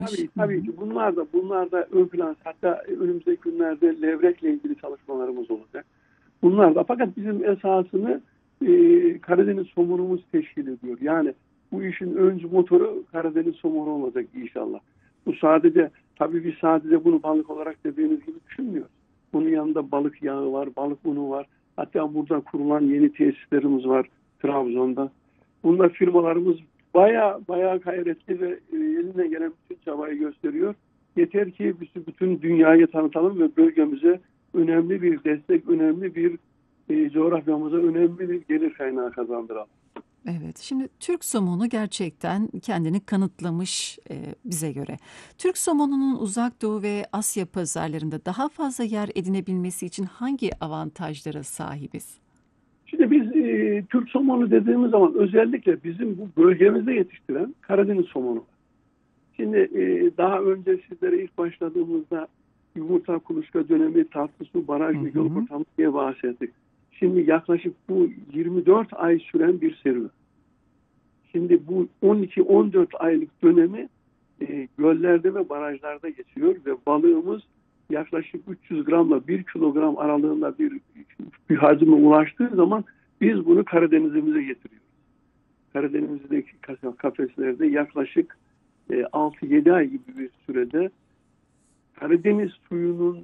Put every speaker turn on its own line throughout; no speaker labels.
Hı
Tabii
hı.
ki bunlar da ön plan. Hatta önümüzdeki günlerde levrekle ilgili çalışmalarımız olacak. Bunlar da fakat bizim esasını Karadeniz somonumuz teşkil ediyor. Yani bu işin öncü motoru Karadeniz somonu olacak inşallah. Bu sadece tabii biz sadece bunu balık olarak dediğiniz gibi düşünmüyoruz. Bunun yanında balık yağı var, balık unu var. Hatta burada kurulan yeni tesislerimiz var Trabzon'da. Bunda firmalarımız baya gayretli ve eline gelen bütün çabayı gösteriyor. Yeter ki biz bütün dünyayı tanıtalım ve bölgemize önemli bir destek, önemli bir coğrafyamıza önemli bir gelir kaynağı kazandıralım.
Evet, şimdi Türk somonu gerçekten kendini kanıtlamış bize göre. Türk somonunun Uzak Doğu ve Asya pazarlarında daha fazla yer edinebilmesi için hangi avantajlara sahibiz?
Şimdi biz Türk somonu dediğimiz zaman özellikle bizim bu bölgemizde yetiştiren Karadeniz somonu var. Şimdi daha önce sizlere ilk başladığımızda yumurta kuluçka dönemi, tatlı su,
Hı
baraj ve göl
hı.
ortamı diye bahsettik. Şimdi yaklaşık bu 24 ay süren bir serüven. Şimdi bu 12-14 aylık dönemi göllerde ve barajlarda geçiyor ve balığımız yaklaşık 300 gramla 1 kilogram aralığında bir hacme ulaştığı zaman biz bunu Karadeniz'imize getiriyoruz. Karadeniz'deki kafeslerde yaklaşık 6-7 ay gibi bir sürede Karadeniz suyunun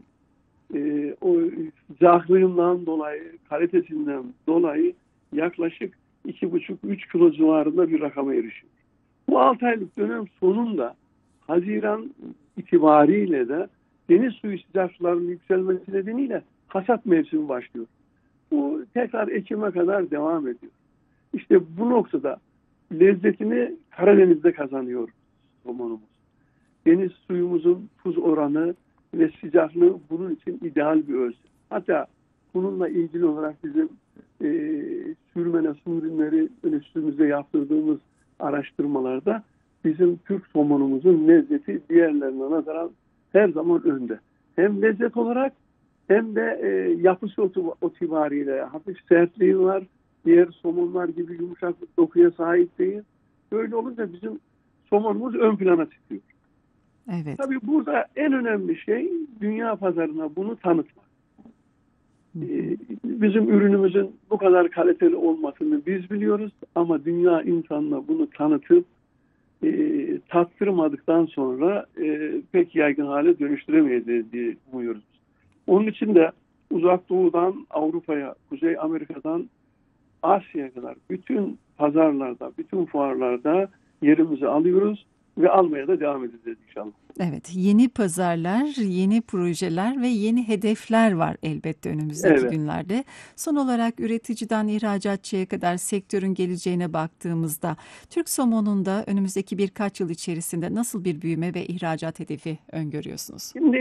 o sıcaklığından dolayı, kalitesinden dolayı yaklaşık 2,5-3 kilo civarında bir rakama erişiyor. Bu 6 aylık dönem sonunda Haziran itibariyle de deniz suyu sıcaklıklarının yükselmesi nedeniyle hasat mevsimi başlıyor. Bu tekrar Ekim'e kadar devam ediyor. İşte bu noktada lezzetini Karadeniz'de kazanıyor somonumuz. Deniz suyumuzun tuz oranı ve sıcaklığı bunun için ideal bir ölçü. Hatta bununla ilgili olarak bizim e, sürmene su ürünleri üstümüzde yaptırdığımız araştırmalarda bizim Türk somonumuzun lezzeti diğerlerine nazaran her zaman önde. Hem lezzet olarak hem de yapısı itibariyle hafif sertliği var. Diğer somonlar gibi yumuşak bir dokuya sahip değil. Böyle olunca bizim somonumuz ön plana çıkıyor.
Evet.
Tabii burada en önemli şey dünya pazarına bunu tanıtmak.
Hı hı.
Bizim ürünümüzün bu kadar kaliteli olmasını biz biliyoruz ama dünya insanına bunu tanıtıp tattırmadıktan sonra pek yaygın hale dönüştüremeyeceğiz diye umuyoruz. Onun için de Uzak Doğu'dan Avrupa'ya, Kuzey Amerika'dan Asya'ya kadar bütün pazarlarda, bütün fuarlarda yerimizi alıyoruz ve almaya da devam edeceğiz inşallah.
Evet, yeni pazarlar, yeni projeler ve yeni hedefler var elbette önümüzdeki
Evet.
günlerde. Son olarak üreticiden ihracatçıya kadar sektörün geleceğine baktığımızda Türk somonunda önümüzdeki birkaç yıl içerisinde nasıl bir büyüme ve ihracat hedefi öngörüyorsunuz?
Şimdi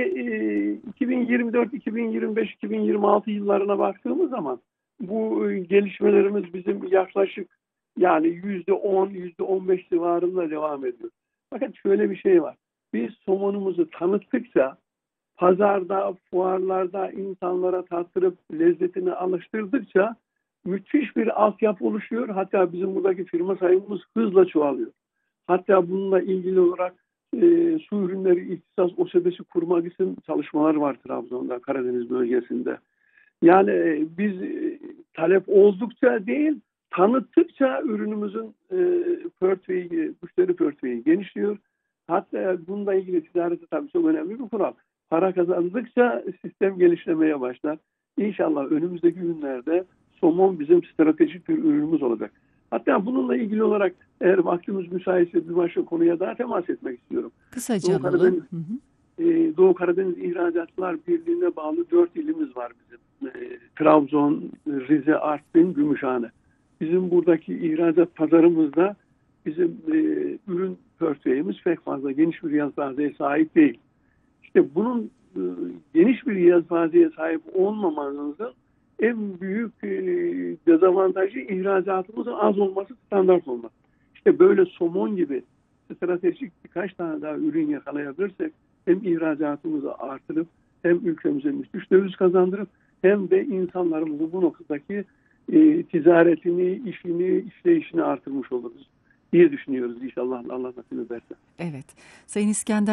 2024, 2025, 2026 yıllarına baktığımız zaman bu gelişmelerimiz bizim yaklaşık yani %10, %15 civarında devam ediyor. Fakat şöyle bir şey var. Biz somonumuzu tanıttıkça pazarda, fuarlarda insanlara tattırıp lezzetini alıştırdıkça müthiş bir altyapı oluşuyor. Hatta bizim buradaki firma sayımız hızla çoğalıyor. Hatta bununla ilgili olarak su ürünleri ihtisas OSB'si kurmak için çalışmalar var Trabzon'da, Karadeniz bölgesinde. Yani biz talep oldukça değil, tanıttıkça ürünümüzün müşteri portföyü genişliyor. Hatta bununla ilgili ticareti tabii çok önemli bir kural. Para kazandıkça sistem gelişlemeye başlar. İnşallah önümüzdeki günlerde somon bizim stratejik bir ürünümüz olacak. Hatta bununla ilgili olarak eğer vaktimiz müsaitse bir başka konuya daha temas etmek istiyorum.
Kısaca
Doğu
alalım.
Karadeniz,
Hı hı.
Doğu Karadeniz İhracatçılar Birliği'ne bağlı 4 ilimiz var bizim. Trabzon, Rize, Artvin, Gümüşhane. Bizim buradaki ihracat pazarımızda bizim ürün portföyümüz pek fazla geniş bir yelpazeye sahip değil. İşte bunun geniş bir yelpazeye sahip olmamamızın en büyük dezavantajı ihracatımızın az olması, standart olması. İşte böyle somon gibi stratejik birkaç tane daha ürün yakalayabilirsek hem ihracatımızı artırıp hem ülkemize müthiş döviz kazandırıp hem de insanlarımızın bu noktadaki ticaretini, işini, işleyişini artırmış oluruz diye düşünüyoruz inşallah Allah nasip ederse.
Evet, Sayın İskender